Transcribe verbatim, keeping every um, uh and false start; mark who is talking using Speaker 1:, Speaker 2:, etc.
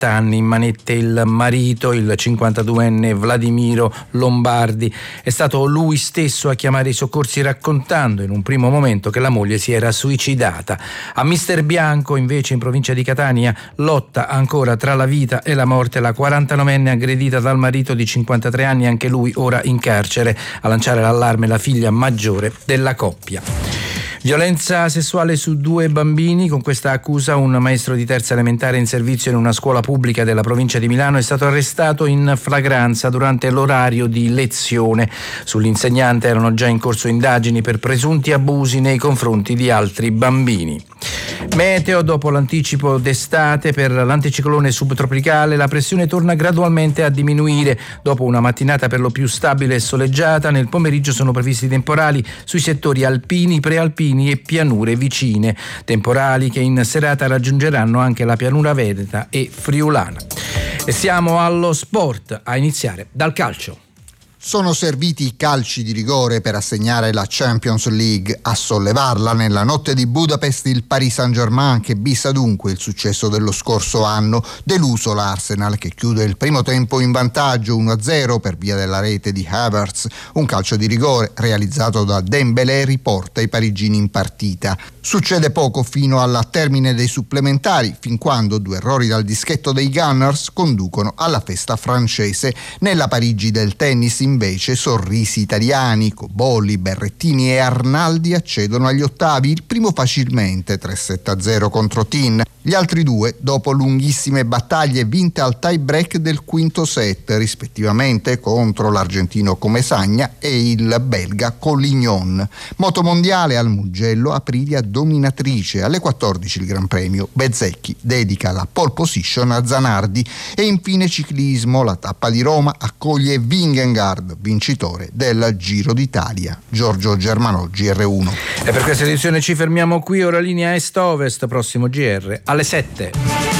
Speaker 1: anni. In manette il marito, il cinquantaduenne Vladimiro Lombardi. È stato lui stesso a chiamare i soccorsi, raccontando in un primo momento che la moglie si era suicidata. A Mister Bianco, invece, in provincia di Catania, lotta ancora tra la vita e la morte. La quarantanovenne aggredita dal marito di cinquantatré anni, anche lui ora in carcere. A lanciare l'allarme la figlia maggiore della coppia. Violenza sessuale su due bambini. Con questa accusa un maestro di terza elementare in servizio in una scuola pubblica della provincia di Milano è stato arrestato in flagranza durante l'orario di lezione. Sull'insegnante erano già in corso indagini per presunti abusi nei confronti di altri bambini. Meteo: dopo l'anticipo d'estate per l'anticiclone subtropicale, la pressione torna gradualmente a diminuire. Dopo una mattinata per lo più stabile e soleggiata, nel pomeriggio sono previsti temporali sui settori alpini, prealpini e pianure vicine. Temporali che in serata raggiungeranno anche la pianura veneta e friulana. E siamo allo sport, a iniziare dal calcio.
Speaker 2: Sono serviti i calci di rigore per assegnare la Champions League. A sollevarla nella notte di Budapest il Paris Saint-Germain, che bissa dunque il successo dello scorso anno. Deluso l'Arsenal, che chiude il primo tempo in vantaggio uno a zero per via della rete di Havertz. Un calcio di rigore realizzato da Dembélé riporta i parigini in partita. Succede poco fino al termine dei supplementari, fin quando due errori dal dischetto dei Gunners conducono alla festa francese. Nella Parigi del tennis, invece, sorrisi italiani. Cobolli, Berrettini e Arnaldi accedono agli ottavi, il primo facilmente tre sette a zero contro Tin. Gli altri due dopo lunghissime battaglie vinte al tie break del quinto set, rispettivamente contro l'argentino Comesaña e il belga Collignon. Motomondiale al Mugello, Aprilia dominatrice. Alle quattordici il Gran Premio, Bezzecchi dedica la pole position a Zanardi. E infine ciclismo, la tappa di Roma accoglie Vingegaard, vincitore del Giro d'Italia. Giorgio Germanò, G R uno.
Speaker 1: E per questa edizione ci fermiamo qui. Ora linea est-ovest, prossimo G R alle sette.